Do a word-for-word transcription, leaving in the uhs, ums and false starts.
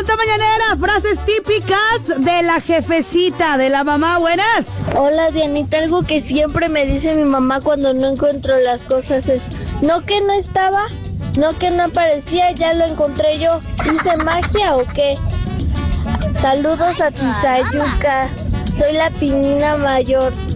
pregunta mañanera, frases típicas de la jefecita, de la mamá. Buenas. Hola, Dianita, algo que siempre me dice mi mamá cuando no encuentro las cosas es: no que no estaba, no que no aparecía, ya lo encontré yo. ¿Hice magia o qué? Saludos a Tizayuca, soy la Pinina Mayor.